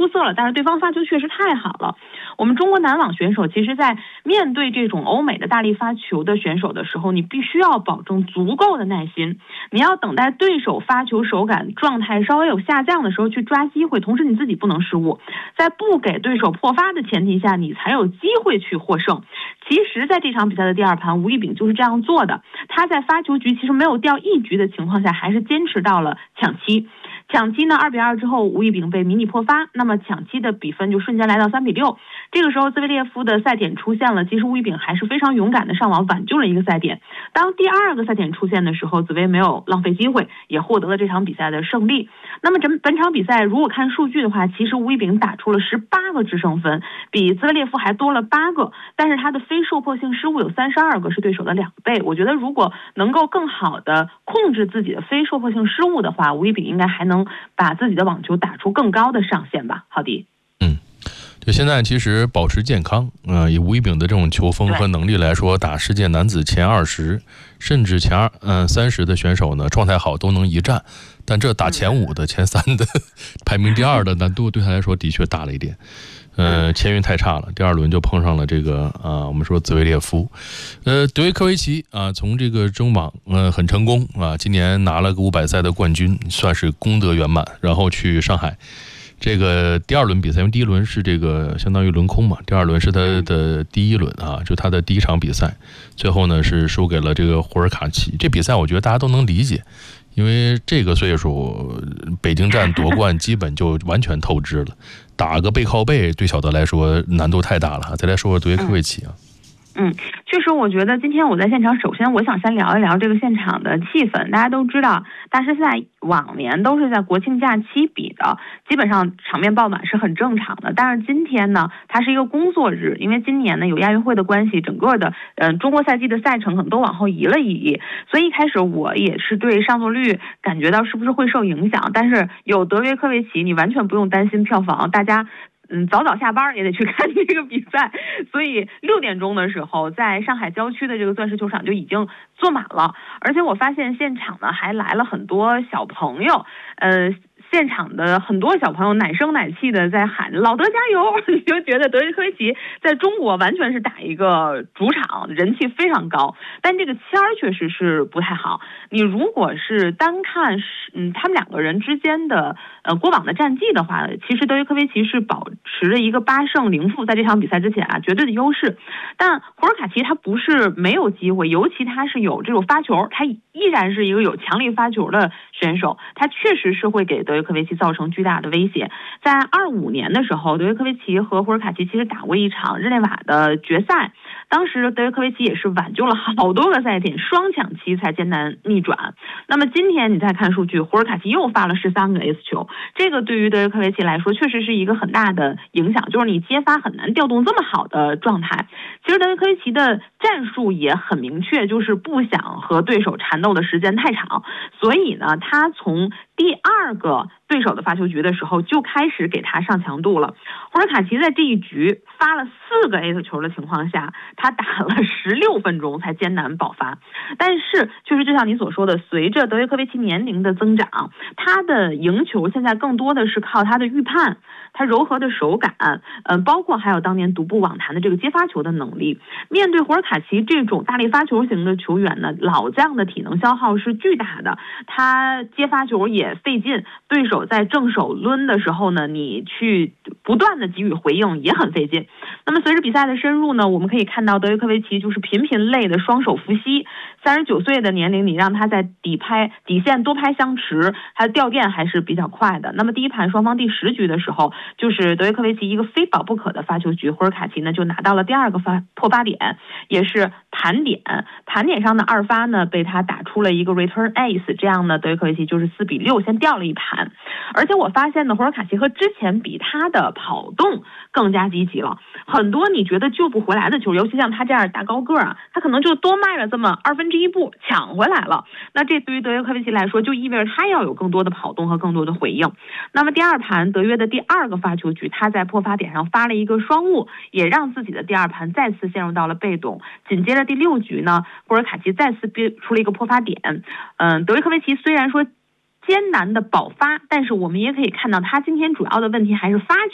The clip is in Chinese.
出色了，但是对方发球确实太好了。我们中国男网选手其实在面对这种欧美的大力发球的选手的时候，你必须要保证足够的耐心，你要等待对手发球手感状态稍微有下降的时候去抓机会，同时你自己不能失误，在不给对手破发的前提下，你才有机会去获胜。其实在这场比赛的第二盘，吴亦丙就是这样做的，他在发球局其实没有掉一局的情况下，还是坚持到了抢七。抢七呢2-2之后，吴亦丙被迷你破发，那么抢七的比分就瞬间来到3-6。这个时候兹维列夫的赛点出现了，其实吴亦丙还是非常勇敢的上网挽救了一个赛点。当第二个赛点出现的时候，紫薇没有浪费机会，也获得了这场比赛的胜利。那么本场比赛如果看数据的话，其实吴亦丙打出了18个制胜分，比兹维列夫还多了8个，但是他的非受迫性失误有32个，是对手的2倍。我觉得如果能够更好的控制自己的非受迫性失误的话，吴亦丙应该还能把自己的网球打出更高的上限吧。好的。 就现在其实保持健康，以吴亦丙的这种球风和能力来说，打世界男子前20甚至前30的选手呢，状态好都能一战，但这打前5的、前3的排名第2的难度对他来说的确大了一点。签运太差了，第2轮就碰上了这个我们说兹维列夫。德约科维奇从这个中网很成功今年拿了个500赛的冠军，算是功德圆满，然后去上海。这个第2轮比赛，因为第1轮是这个相当于轮空嘛，第2轮是他的第1轮就他的第1场比赛，最后呢是输给了这个胡尔卡奇。这比赛我觉得大家都能理解，因为这个岁数北京站夺冠基本就完全透支了，打个背靠背对小德来说难度太大了。再来说说德约科维奇确实，我觉得今天我在现场，首先我想先聊一聊这个现场的气氛。大家都知道，大师赛往年都是在国庆假期比的，基本上场面爆满是很正常的。但是今天呢，它是一个工作日，因为今年呢有亚运会的关系，整个的中国赛季的赛程可能都往后移了一移，所以一开始我也是对上座率感觉到是不是会受影响。但是有德约科维奇，你完全不用担心票房，大家早早下班也得去看这个比赛，所以6点钟的时候，在上海郊区的这个钻石球场就已经坐满了，而且我发现现场呢还来了很多小朋友，现场的很多小朋友奶声奶气的在喊老德加油，你就觉得德约科维奇在中国完全是打一个主场，人气非常高，但这个签儿确实是不太好。你如果是单看他们2个人之间的过往的战绩的话，其实德约科维奇是保持着一个8胜0负，在这场比赛之前绝对的优势。但胡尔卡奇他不是没有机会，尤其他是有这种发球，他依然是一个有强力发球的选手，他确实是会给德约科维奇造成巨大的威胁。在25年的时候，德约科维奇和胡尔卡奇其实打过一场日内瓦的决赛，当时德约科维奇也是挽救了好多个赛点，双抢七才艰难逆转。那么今天你再看数据，胡尔卡奇又发了13个 S 球，这个对于德约科维奇来说确实是一个很大的影响，就是你接发很难调动这么好的状态。其实德约科维奇的战术也很明确，就是不想和对手缠斗的时间太长，所以呢，他从第2个对手的发球局的时候就开始给他上强度了。胡尔卡奇在这一局发了4个 A 球的情况下，他打了16分钟才艰难爆发。但是确实就像你所说的，随着德约科维奇年龄的增长，他的赢球现在更多的是靠他的预判，他柔和的手感，包括还有当年独步网坛的这个接发球的能力。面对胡尔卡奇这种大力发球型的球员呢，老将的体能消耗是巨大的，他接发球也费劲，对手在正手抡的时候呢，你去不断的给予回应也很费劲。那么随着比赛的深入呢，我们可以看到德约科维奇就是频频累的双手伏羲，39岁的年龄，你让他在底线多拍相持，他的掉电还是比较快的。那么第1盘双方第10局的时候，就是德约科维奇一个非保不可的发球局，胡尔卡奇呢就拿到了第2个破发点，也是盘点上的2发呢被他打出了一个 return ace， 这样呢德约科维奇就是4-6先掉了一盘。而且我发现呢，胡尔卡奇和之前比，他的跑动更加积极了，很多你觉得救不回来的球，尤其像他这样大高个他可能就多迈了这么1/2步抢回来了。那这对于德约科维奇来说，就意味着他要有更多的跑动和更多的回应。那么第2盘德约的第2个发球局，他在破发点上发了一个双误，也让自己的第2盘再次陷入到了被动。紧接着第6局呢，胡尔卡奇再次憋出了一个破发点。德约科维奇虽然说艰难的保发，但是我们也可以看到他今天主要的问题还是发